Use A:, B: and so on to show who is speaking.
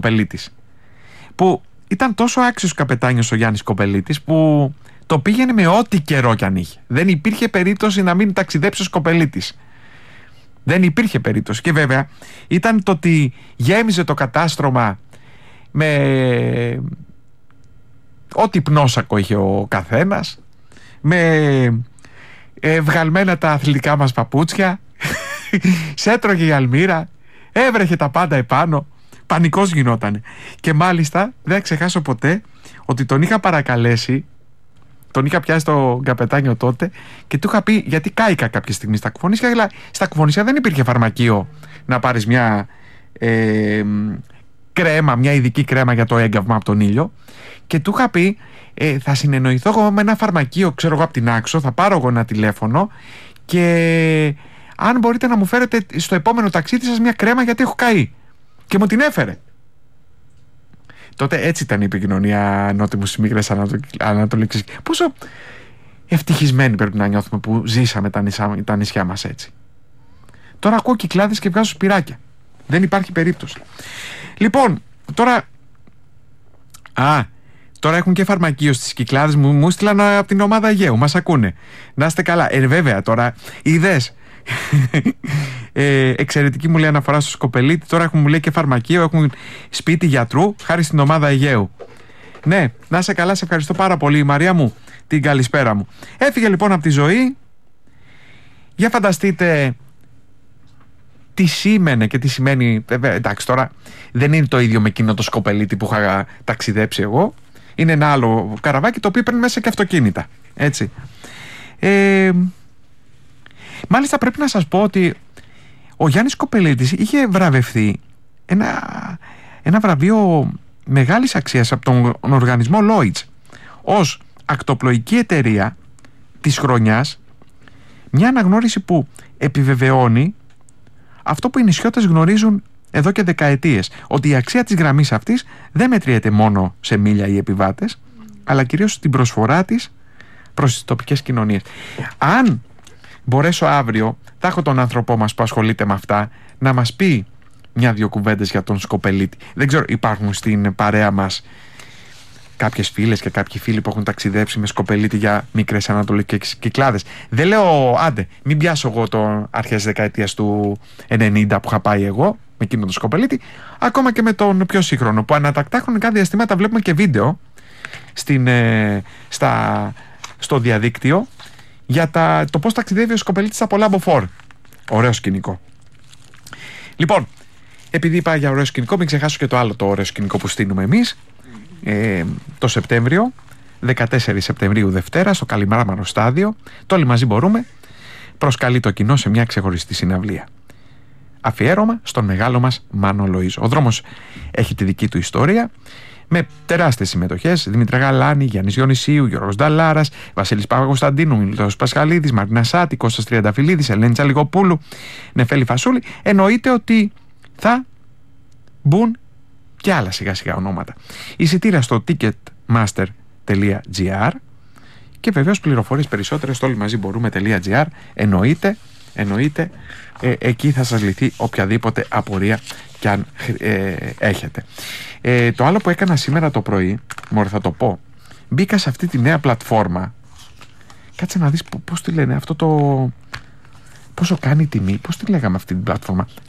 A: Σκοπελίτης, που ήταν τόσο άξιος καπετάνιος ο Γιάννης Σκοπελίτης που το πήγαινε με ό,τι καιρό κι αν είχε. Δεν υπήρχε περίπτωση να μην ταξιδέψει ο Σκοπελίτης. Δεν υπήρχε περίπτωση. Και βέβαια ήταν το ότι γέμιζε το κατάστρωμα με ό,τι πνόσακο είχε ο καθένας, με βγαλμένα τα αθλητικά μας παπούτσια, σέτρωγε η αλμύρα, έβρεχε τα πάντα επάνω, πανικός γινότανε. Και μάλιστα δεν ξεχάσω ποτέ ότι τον είχα παρακαλέσει, τον είχα πιάσει το καπετάνιο τότε και του είχα πει, γιατί κάηκα κάποια στιγμή στα Κουφονίσια, αλλά στα Κουφονίσια δεν υπήρχε φαρμακείο να πάρεις μια κρέμα, μια ειδική κρέμα για το έγκαυμα από τον ήλιο, και του είχα πει θα συνεννοηθώ εγώ με ένα φαρμακείο, ξέρω εγώ, από την Άξο, θα πάρω εγώ ένα τηλέφωνο και αν μπορείτε να μου φέρετε στο επόμενο ταξίδι σας μια κρέμα γιατί έχω καεί. Και μου την έφερε. Τότε έτσι ήταν η επικοινωνία νότιμου στις μικρές ανατολικές. Πόσο ευτυχισμένοι πρέπει να νιώθουμε που ζήσαμε τα νησιά μας έτσι. Τώρα ακούω Κυκλάδες και βγάζω σπυράκια. Δεν υπάρχει περίπτωση. Λοιπόν, τώρα έχουν και φαρμακείο στις Κυκλάδες. Μου στείλαν από την ομάδα Αιγαίου. Μας ακούνε. Να είστε καλά. Βέβαια τώρα, είδες. Εξαιρετική μου λέει αναφορά στο Σκοπελίτη. Τώρα έχουν, μου λέει, και φαρμακείο, έχουν σπίτι γιατρού, χάρη στην ομάδα Αιγαίου. Ναι, να είσαι καλά, σε ευχαριστώ πάρα πολύ, Μαρία μου. Την καλησπέρα μου. Έφυγε λοιπόν από τη ζωή. Για φανταστείτε τι σήμαινε και τι σημαίνει. Εντάξει, τώρα δεν είναι το ίδιο με εκείνο το Σκοπελίτη που είχα ταξιδέψει εγώ. Είναι ένα άλλο καραβάκι το οποίο παίρνει μέσα και αυτοκίνητα. Έτσι. Μάλιστα πρέπει να σας πω ότι ο Γιάννης Σκοπελίτης είχε βραβευθεί ένα βραβείο μεγάλης αξίας από τον οργανισμό Lloyds ως ακτοπλοϊκή εταιρεία της χρονιάς, μια αναγνώριση που επιβεβαιώνει αυτό που οι νησιώτες γνωρίζουν εδώ και δεκαετίες, ότι η αξία της γραμμής αυτής δεν μετριέται μόνο σε μίλια οι επιβάτες, αλλά κυρίως στην προσφορά της προς τις τοπικές κοινωνίες. Αν μπορέσω αύριο, θα έχω τον άνθρωπό μας που ασχολείται με αυτά να μας πει μια-δυο κουβέντες για τον Σκοπελίτη. Δεν ξέρω, υπάρχουν στην παρέα μας κάποιες φίλες και κάποιοι φίλοι που έχουν ταξιδέψει με Σκοπελίτη για μικρές ανατολικές Κυκλάδες. Δεν λέω, άντε, μην πιάσω εγώ το αρχές δεκαετίας του 90 που είχα πάει εγώ με εκείνο τον Σκοπελίτη, ακόμα και με τον πιο σύγχρονο, που ανατακτά χρονικά διαστήματα βλέπουμε και βίντεο στο διαδίκτυο για το πώς ταξιδεύει ο Σκοπελίτης από Λάμποφόρ. Ωραίο σκηνικό. Λοιπόν, επειδή είπα για ωραίο σκηνικό, μην ξεχάσω και το άλλο το ωραίο σκηνικό που στείλουμε εμείς το Σεπτέμβριο, 14 Σεπτεμβρίου Δευτέρα, στο Καλιμάρμαρο Στάδιο. Το Όλοι Μαζί Μπορούμε προσκαλεί το κοινό σε μια ξεχωριστή συναυλία. Αφιέρωμα στον μεγάλο μας Μάνο Λοΐζο. Ο δρόμος έχει τη δική του ιστορία, με τεράστιες συμμετοχές: Δημήτρη Γαλάνη, Γιάννης Διονυσίου, Γιώργος Νταλάρας, Βασίλης Παπακοσταντίνου, Μιλτός Πασχαλίδης, Μαρίνα Σάτη, Κώστας Τριανταφυλλίδης, Ελένη Τσαλιγοπούλου, Νεφέλη Φασούλη. Εννοείται ότι θα μπουν και άλλα σιγά σιγά ονόματα. Εισιτήρια στο ticketmaster.gr και βεβαίως πληροφορίες περισσότερες στο όλοιμαζιμπορούμε.gr. Εννοείται, εκεί θα σας λυθεί οποιαδήποτε απορία κι αν έχετε. Το άλλο που έκανα σήμερα το πρωί, μωρέ θα το πω, μπήκα σε αυτή τη νέα πλατφόρμα. Κάτσε να δεις πώς τη λένε αυτό το... Πόσο κάνει η τιμή, πώς τη λέγαμε αυτή την πλατφόρμα.